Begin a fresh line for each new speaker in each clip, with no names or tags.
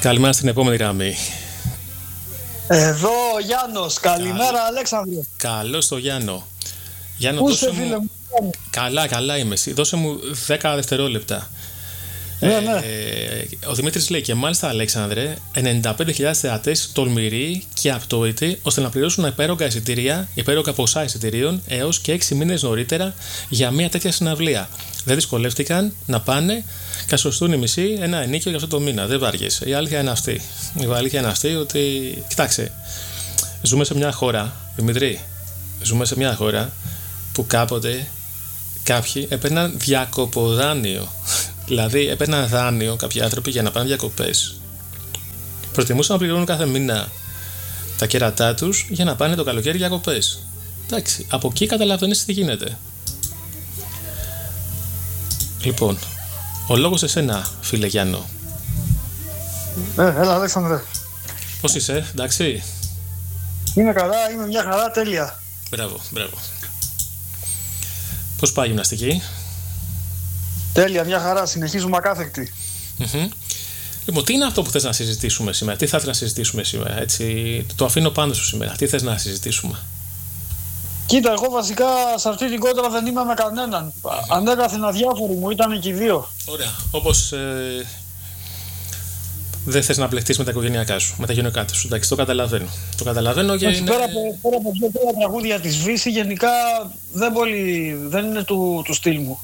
Καλημέρα στην επόμενη γραμμή.
Εδώ ο Γιάννος. Καλημέρα, Αλέξανδρε.
Καλώς το Γιάννο. Γιάννο,
Πού είσαι, φίλε μου?
Καλά είμαι εσύ. Δώσε μου 10 δευτερόλεπτα.
Ναι.
Ο Δημήτρης λέει και μάλιστα, Αλέξανδρε, 95.000 θεατές τολμηροί και απτόητοι ώστε να πληρώσουν υπέρογκα ποσά εισιτηρίων έως και 6 μήνες νωρίτερα για μια τέτοια συναυλία. Δεν δυσκολεύτηκαν να πάνε και σωστούν οι μισοί ένα ενίκιο για αυτό το μήνα. Δεν βάριεσαι. Η αλήθεια είναι αυτή. Ότι, κοιτάξτε, ζούμε σε μια χώρα, Δημητρή, που κάποτε κάποιοι έπαιρναν διακοποδάνειο. Δηλαδή, έπαιρναν δάνειο κάποιοι άνθρωποι για να πάνε διακοπές. Προτιμούσαν να πληρώνουν κάθε μήνα τα κέρατά τους για να πάνε το καλοκαίρι διακοπές. Εντάξει, από εκεί καταλαβαίνεις τι γίνεται. Λοιπόν, ο λόγος σε σένα, φίλε Γιάννο.
Έλα, Αλέξανδρε.
Πώς είσαι, εντάξει?
Είμαι καλά, είμαι μια χαρά, τέλεια.
Μπράβο. Πώς πάει η γυμναστική?
Τέλεια, μια χαρά, συνεχίζουμε ακάθεκτη.
Λοιπόν, τι είναι αυτό που θες να συζητήσουμε σήμερα? Τι θα ήθελα να συζητήσουμε σήμερα? Έτσι, το αφήνω πάνω σου σήμερα. Τι θες να συζητήσουμε?
Κοίτα, εγώ βασικά σε αυτή την κόντρα δεν είμαι με κανέναν. Ανέκαθεν αδιάφοροι μου, ήταν και οι δύο.
Ωραία. Όπως δεν θες να μπλεχτείς με τα οικογενειακά σου, με τα γενικά σου. Εντάξει, το καταλαβαίνω και είναι...
Πέρα από δύο τραγούδια της Βύση, γενικά δεν είναι του στυλ μου.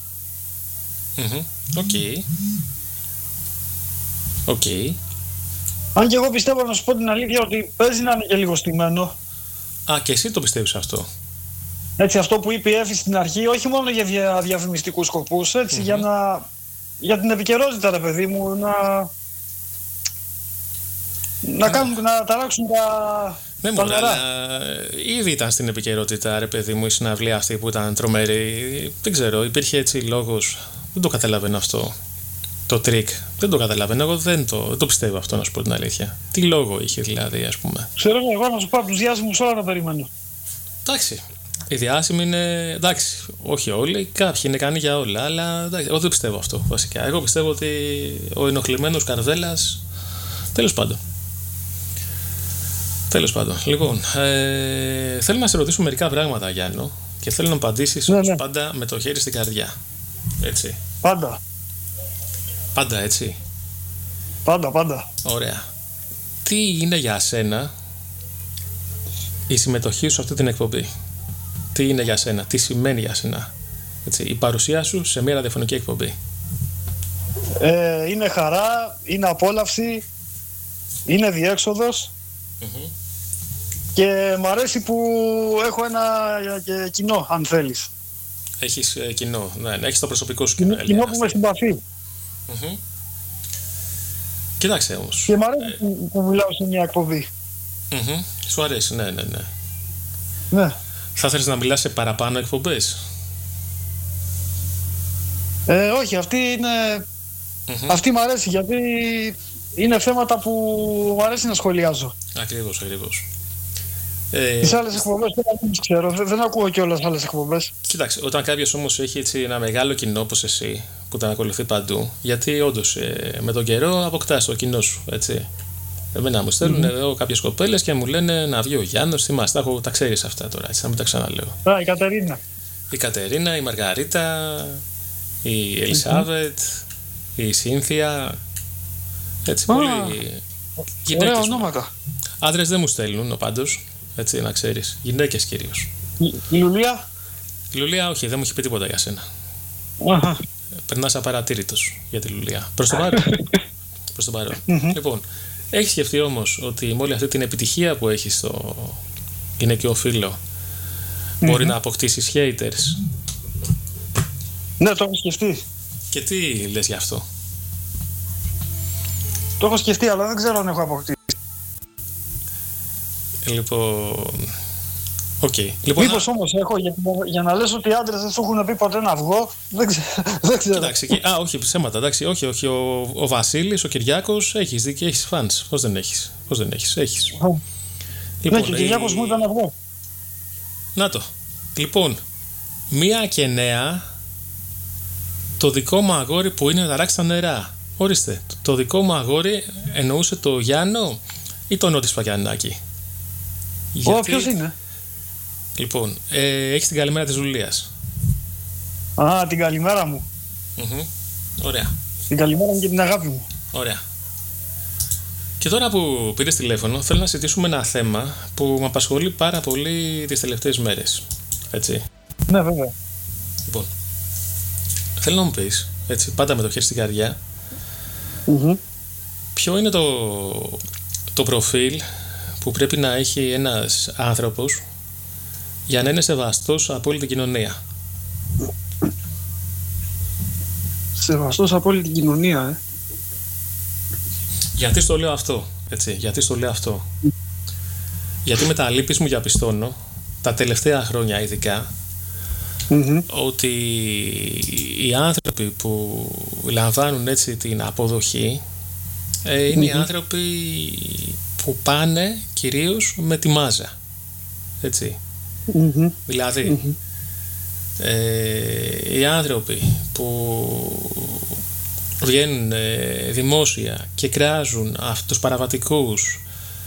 Οκ.
Αν και εγώ πιστεύω, να σου πω την αλήθεια, ότι παίζει να είναι και λίγο στημένο.
Α, και εσύ το πιστεύεις αυτό?
Έτσι, αυτό που είπε η Εύη στην αρχή, όχι μόνο για διαφημιστικούς σκοπούς, έτσι, για την επικαιρότητα, ρε παιδί μου, να ταράξουν τα νερά.
Ήδη ήταν στην επικαιρότητα, ρε παιδί μου, η συναυλία αυτή που ήταν τρομερή. Δεν ξέρω, υπήρχε έτσι λόγος. Δεν το καταλαβαίνω αυτό. Το τρίκ. Δεν το καταλαβαίνω. Εγώ δεν το πιστεύω αυτό, να σου πω την αλήθεια. Τι λόγο είχε δηλαδή, ας πούμε?
Ξέρω εγώ, να σου πω από τους διάσημους όλα να περιμένω.
Εντάξει. Οι διάσημοι είναι. Εντάξει, όχι όλοι. Κάποιοι είναι ικανοί για όλα. Αλλά εντάξει, εγώ δεν πιστεύω αυτό βασικά. Εγώ πιστεύω ότι ο ενοχλημένος καρδέλας. Τέλος πάντων. Λοιπόν, θέλω να σε ρωτήσω μερικά πράγματα, Γιάννο, και θέλω να απαντήσεις πάντα με το χέρι στην καρδιά. Έτσι. Πάντα, έτσι.
Πάντα.
Ωραία. Τι είναι για σένα η συμμετοχή σου σε αυτή την εκπομπή? Τι είναι για σένα, τι σημαίνει για σένα, έτσι, η παρουσία σου σε μια ραδιοφωνική εκπομπή?
Είναι χαρά, είναι απόλαυση, είναι διέξοδος. Και μ' αρέσει που έχω ένα κοινό, αν θέλεις.
Έχεις κοινό, ναι, έχεις το προσωπικό σου κοινό.
Κοινό που με συμπαθεί.
Κοίταξε όμως.
Και μ' αρέσει που μιλάω σε μια εκπομπή.
Σου αρέσει, ναι.
Ναι.
Θα θέλεις να μιλάς σε παραπάνω εκπομπές?
Όχι, αυτή μ' αρέσει, γιατί είναι θέματα που μου αρέσει να σχολιάζω.
Ακριβώς.
Τις άλλες εκπομπές δεν ξέρω, δεν ακούω κιόλας άλλες εκπομπές.
Κοίταξε, όταν κάποιος όμως έχει έτσι ένα μεγάλο κοινό όπως εσύ, που τον ακολουθεί παντού, γιατί όντως με τον καιρό αποκτάς το κοινό σου, έτσι. Εμένα μου στέλνουν εδώ κάποιες κοπέλες και μου λένε να βγει ο Γιάννος, θυμάσαι, τα ξέρεις αυτά τώρα, έτσι, να μην τα ξαναλέω.
Η Κατερίνα.
Η Κατερίνα, η Μαργαρίτα, η Ελισάβετ, η Σύνθια, έτσι, πολύ γυναίκες.
Ωραία ονόματα.
Άντρες δεν μου στέλνουν πάντως, έτσι, να ξέρεις, γυναίκες κυρίως.
Η Λουλία?
Η Λουλία όχι, δεν μου έχει πει τίποτα για σένα. Περνάς απαρατήρητος για τη Λουλία. Προς το παρόν. Λοιπόν, έχεις σκεφτεί όμως ότι με όλη αυτή την επιτυχία που έχεις στο γυναικείο φύλο μπορεί να αποκτήσεις haters?
Ναι, το έχω σκεφτεί.
Και τι λες γι' αυτό?
Το έχω σκεφτεί, αλλά δεν ξέρω αν έχω αποκτήσει.
Λοιπόν,
μήπως όμως έχω, για να λες ότι οι άντρες δεν σου έχουν πει ποτέ να βγω, δεν ξέρω.
Κοιτάξτε, όχι ψέματα, εντάξει, όχι, ο Βασίλης, ο Κυριάκος, έχεις φανς, πώς δεν έχεις, έχεις.
Λοιπόν, και ο Κυριάκος μου είπε να βγω.
Να το, λοιπόν, 1 και 9, το δικό μου αγόρι που είναι να ταράξει τα νερά, Ορίστε, το δικό μου αγόρι εννοούσε το Γιάννο ή τον Νότι Σπαγιαννάκη?
Ποιος είναι?
Λοιπόν, έχεις την καλημέρα της Ζουλίας.
Α, την καλημέρα μου.
Ωραία.
Την καλημέρα μου και την αγάπη μου.
Ωραία. Και τώρα που πήρες τηλέφωνο, θέλω να συζητήσουμε ένα θέμα που με απασχολεί πάρα πολύ τις τελευταίες μέρες. Έτσι.
Ναι, βέβαια.
Λοιπόν, θέλω να μου πεις, έτσι, πάντα με το χέρι στην καρδιά, ποιο είναι το προφίλ που πρέπει να έχει ένας άνθρωπος για να είναι σεβαστός από όλη την κοινωνία?
Σεβαστός από όλη την κοινωνία,
Γιατί στο λέω αυτό, έτσι, γιατί στο λέω αυτό? Γιατί με τα λύπης μου διαπιστώνω, τα τελευταία χρόνια ειδικά, ότι οι άνθρωποι που λαμβάνουν έτσι την αποδοχή είναι οι άνθρωποι που πάνε κυρίως με τη μάζα, έτσι. Δηλαδή οι άνθρωποι που βγαίνουν δημόσια και κράζουν τους παραβατικούς,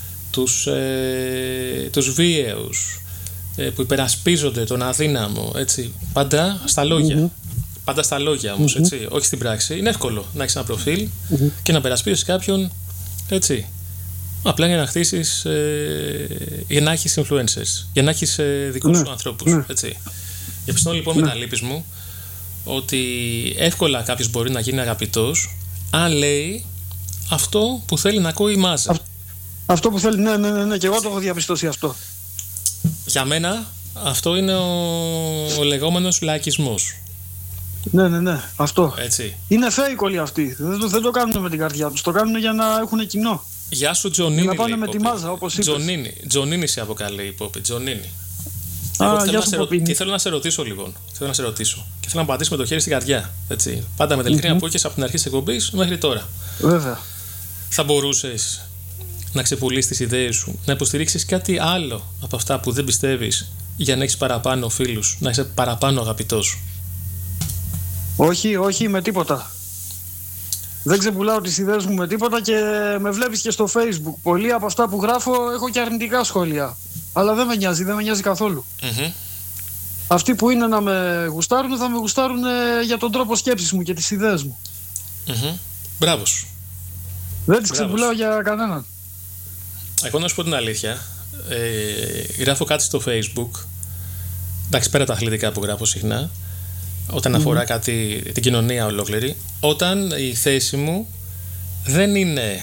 τους βίαιους, που υπερασπίζονται τον αδύναμο, έτσι, πάντα στα λόγια. Πάντα στα λόγια όμως, έτσι, όχι στην πράξη. Είναι εύκολο να έχεις ένα προφίλ και να περασπίζεις κάποιον, έτσι, απλά για να χτίσεις, για να έχεις influencers, για να έχεις δικούς σου ανθρώπους, έτσι. Διαπιστώνω λοιπόν με τα λύπης μου ότι εύκολα κάποιος μπορεί να γίνει αγαπητός αν λέει αυτό που θέλει να ακούει η μάζα.
Αυτό που θέλει, ναι, και εγώ το έχω διαπιστώσει αυτό.
Για μένα αυτό είναι ο λεγόμενος λαϊκισμός.
Ναι, αυτό.
Έτσι.
Είναι fake όλοι αυτοί. Δεν το κάνουν με την καρδιά τους. Το κάνουν για να έχουν κοινό.
Γεια σου Τζονίνι.
Να πάνε με τη μάζα, όπως είπες.
Τζονίνι σε αποκαλεί η Πόπη. Τζονίνι. Τι θέλω να σε ρωτήσω λοιπόν. Θέλω να σε ρωτήσω. Και θέλω να πατήσω με το χέρι στην καρδιά. Έτσι. Πάντα με την ειλικρίνεια που έχεις από την αρχή της εκπομπής μέχρι τώρα.
Βέβαια.
Θα μπορούσες να ξεπουλήσεις τις ιδέες σου, να υποστηρίξεις κάτι άλλο από αυτά που δεν πιστεύεις, για να έχεις παραπάνω φίλους, να είσαι παραπάνω αγαπητός?
Όχι, με τίποτα. Δεν ξεπουλάω τις ιδέες μου με τίποτα και με βλέπεις και στο Facebook. Πολλοί από αυτά που γράφω έχω και αρνητικά σχόλια. Αλλά δεν με νοιάζει καθόλου. Αυτοί που είναι να με γουστάρουν, θα με γουστάρουν για τον τρόπο σκέψης μου και τις ιδέες μου.
Μπράβο σου.
Δεν τις ξεπουλάω για κανέναν.
Εγώ να σου πω την αλήθεια, γράφω κάτι στο Facebook, εντάξει, πέρα τα αθλητικά που γράφω συχνά, όταν αφορά κάτι, την κοινωνία ολόκληρη, όταν η θέση μου δεν είναι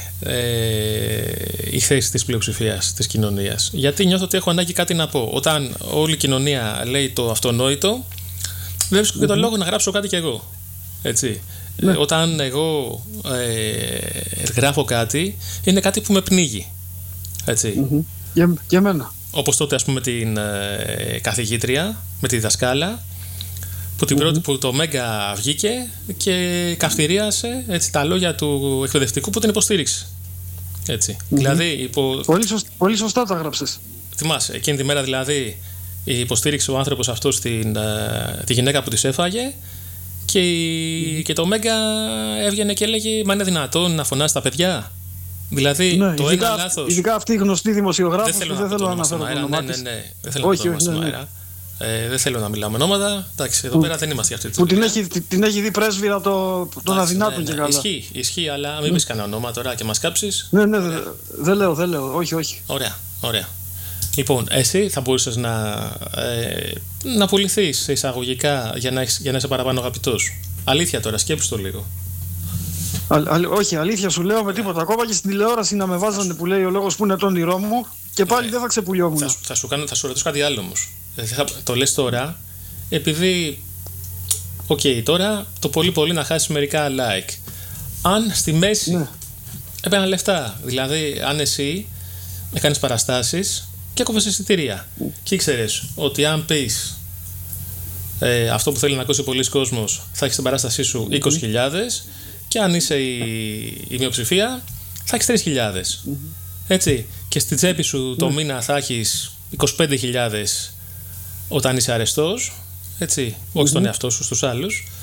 η θέση της πλειοψηφίας της κοινωνίας. Γιατί νιώθω ότι έχω ανάγκη κάτι να πω. Όταν όλη η κοινωνία λέει το αυτονόητο, δεν βρίσκω και τον λόγο να γράψω κάτι κι εγώ. Έτσι. Όταν εγώ γράφω κάτι, είναι κάτι που με πνίγει. Έτσι.
Για μένα.
Όπως τότε, ας πούμε, την καθηγήτρια, με τη διδασκάλα, που την πρώτη που το Μέγκα βγήκε και καυτηρίασε, έτσι, τα λόγια του εκπαιδευτικού που την υποστήριξε. Έτσι. Δηλαδή,
πολύ σωστά τα έγραψες.
Θυμάσαι, εκείνη τη μέρα δηλαδή υποστήριξε ο άνθρωπος αυτός τη γυναίκα που της έφαγε και το Μέγκα έβγαινε και έλεγε «Μα είναι δυνατόν να φωνάσει τα παιδιά?» Δηλαδή, το ένα λάθος.
Ειδικά αυτή η γνωστή δημοσιογράφος που δεν θέλω να αναφέρω το όνομά της.
Ναι, δεν θέλω να το ονομάσω αέρα. Δεν θέλω να μιλάω με ονόματα. Εντάξει, εδώ πέρα δεν είμαστε για αυτή τη
δουλειά. Που την έχει δει πρέσβυρα των αδυνάτων και καλά.
Ισχύει, αλλά μην πεις κανένα όνομα τώρα και μας κάψεις.
Ναι, δεν λέω. Όχι.
Ωραία. Λοιπόν, εσύ θα μπορούσες να πουληθείς εισαγωγικά για να είσαι παραπάνω αγαπητός? Αλήθεια τώρα, σκέψου το λίγο.
Όχι, αλήθεια σου λέω, με τίποτα. Ακόμα και στην τηλεόραση να με βάζανε που λέει ο λόγος που είναι το όνειρό μου και πάλι δεν θα ξεπουλιόμουν.
Θα σου ρωτήσω κάτι άλλο όμως. Το λες τώρα επειδή τώρα το πολύ να χάσεις μερικά like. Αν στη μέση έπαιρνα λεφτά, δηλαδή αν εσύ έκανες παραστάσεις και έκοβες εισιτήρια και ήξερες ότι αν πεις αυτό που θέλει να ακούσει πολλοί κόσμος, θα έχεις την παράστασή σου 20.000 και αν είσαι η μειοψηφία θα έχεις 3.000. Έτσι. Και στη τσέπη σου το μήνα θα έχεις 25.000 όταν είσαι αρεστός, έτσι, όχι στον εαυτό σου, στους άλλους.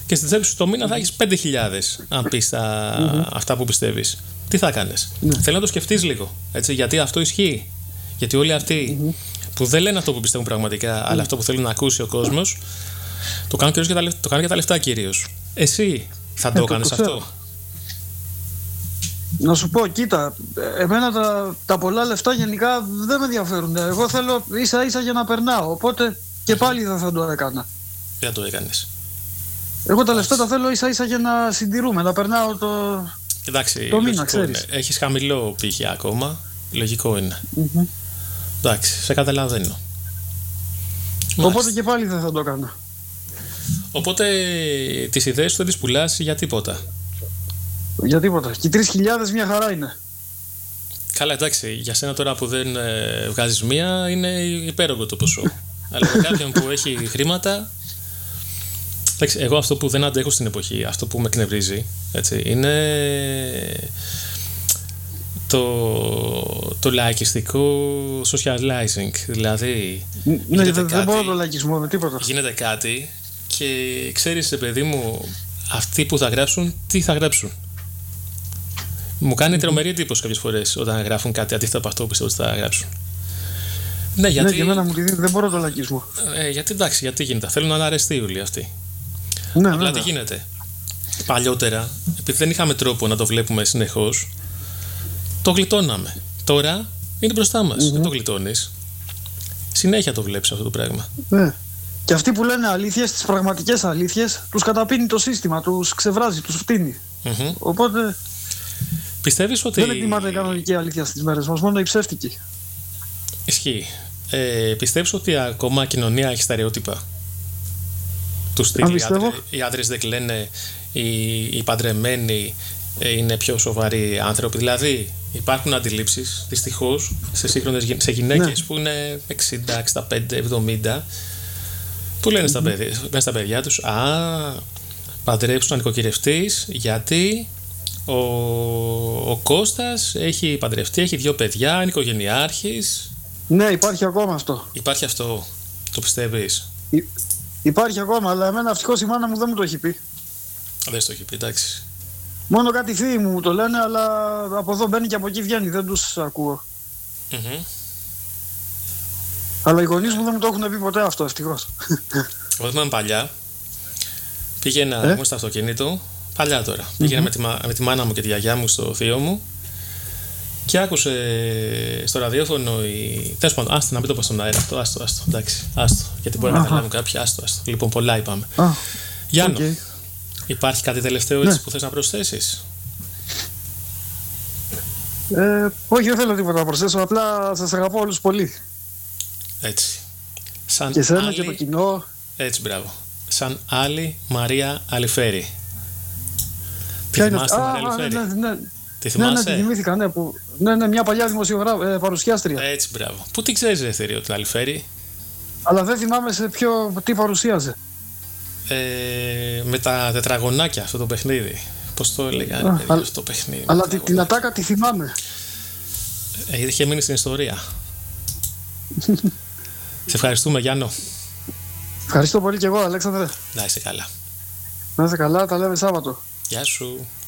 και στην τσέπη σου το μήνα θα έχεις 5.000, αν πεις αυτά που πιστεύεις. Τι θα κάνεις? Θέλω να το σκεφτείς λίγο, έτσι, γιατί αυτό ισχύει. Γιατί όλοι αυτοί που δεν λένε αυτό που πιστεύουν πραγματικά, αλλά αυτό που θέλουν να ακούσει ο κόσμος, το κάνουν για τα λεφτά κυρίως. Εσύ θα το έκανες αυτό?
Να σου πω, κοίτα, εμένα τα πολλά λεφτά γενικά δεν με ενδιαφέρουν. Εγώ θέλω ίσα ίσα για να περνάω, οπότε και πάλι δεν θα το έκανα.
Δεν το έκανες?
Εγώ τα λεφτά τα θέλω ίσα ίσα για να συντηρούμε, να περνάω το μήνα, ξέρεις.
Έχεις χαμηλό πύχη ακόμα, λογικό είναι. Εντάξει, σε καταλαβαίνω.
Οπότε και πάλι δεν θα το έκανα.
Οπότε τις ιδέες σου δεν τις πουλάς για τίποτα?
Για τίποτα. Και 3.000 μια χαρά είναι.
Καλά, εντάξει, για σένα τώρα που δεν βγάζεις μία είναι υπέρογκο το ποσό. Αλλά για κάποιον που έχει χρήματα. Εντάξει, εγώ αυτό που δεν αντέχω στην εποχή, αυτό που με εκνευρίζει, έτσι, είναι το λαϊκιστικό socializing. Δηλαδή,
ναι, δεν μπορώ το λαϊκισμό με τίποτα.
Γίνεται κάτι και ξέρεις, παιδί μου, αυτοί που θα γράψουν, τι θα γράψουν. Μου κάνει τρομερή εντύπωση κάποιες φορές όταν γράφουν κάτι αντίθετο από αυτό που πιστεύω ότι θα γράψουν. Ναι, γιατί.
Ναι, και εμένα μου τη δίνει, δεν μπορώ το λαϊκισμό.
Γιατί εντάξει, γιατί γίνεται. Θέλουν να είναι αρεστοί όλοι αυτοί.
Ναι,
απλά τι γίνεται. Παλιότερα, επειδή δεν είχαμε τρόπο να το βλέπουμε συνεχώς, το γλιτώναμε. Τώρα είναι μπροστά μας. Δεν το γλιτώνεις. Συνέχεια το βλέπεις αυτό το πράγμα.
Ναι. Και αυτοί που λένε αλήθειες, τις πραγματικές αλήθειες, τους καταπίνει το σύστημα, τους ξεβράζει, τους φτύνει. Οπότε.
Πιστεύεις ότι.
Δεν εκτιμάται η κανονική αλήθεια στις μέρες μας, μόνο η ψεύτικη.
Ισχύει. Πιστεύεις ότι ακόμα η κοινωνία έχει στερεότυπα? Του στυλ, οι άντρες δεν κλαίνε, οι παντρεμένοι είναι πιο σοβαροί άνθρωποι. Δηλαδή υπάρχουν αντιλήψεις, δυστυχώς, σε γυναίκες που είναι 60, 65, 70, που λένε στα παιδιά τους, παντρέψου να νοικοκυρευτείς, γιατί ο Κώστας έχει παντρευτεί, έχει 2 παιδιά, είναι οικογενειάρχης.
Ναι, υπάρχει ακόμα αυτό.
Υπάρχει αυτό, το πιστεύεις?
Υπάρχει ακόμα, αλλά εμένα ευτυχώς η μάνα μου δεν μου το έχει πει.
Δεν το έχει πει, εντάξει.
Μόνο κάτι φίλοι μου το λένε, αλλά από εδώ μπαίνει και από εκεί βγαίνει, δεν τους ακούω. Αλλά οι γονείς μου δεν μου το έχουν πει ποτέ αυτό, ευτυχώς.
Εγώ θυμάμαι παλιά, πήγαινα στο αυτοκίνητο, παλιά τώρα, πήγαινα με τη μάνα μου και τη γιαγιά μου στο θείο μου και άκουσε στο ραδιόφωνο τέλος πάντων, άστο να μην το πω στον αέρα αυτό, άστο, εντάξει, άστο, γιατί μπορεί να καταλάβουν κάποιοι, άστο. Λοιπόν, πολλά είπαμε. Γιάννο, υπάρχει κάτι τελευταίο έτσι που θες να προσθέσεις?
Όχι, δεν θέλω τίποτα να προσθέσω, απλά σας αγαπώ όλους πολύ.
Έτσι.
Και σένα και το κοινό.
Έτσι, μπράβο. Σαν Άλλη Μαρία Αλιφέρη.
Ποια είναι αυτή?
Τη θυμάσαι?
Ναι, τη θυμήθηκα, ναι, μια παλιά παρουσιάστρια.
Έτσι, μπράβο. Πού την ξέρεις, Εθέριο, την Αλιφέρη?
Αλλά δεν θυμάμαι τι παρουσίαζε.
Με τα τετραγωνάκια, αυτό το παιχνίδι. Πώς το έλεγα, αυτό το παιχνίδι.
Αλλά την ατάκα τη θυμάμαι.
Είχε μείνει στην ιστορία. Σε ευχαριστούμε, Γιάννο.
Ευχαριστώ πολύ και εγώ, Αλέξανδρε.
Να είσαι καλά.
Να είσαι καλά, τα λέμε Σάββατο.
Γεια σου.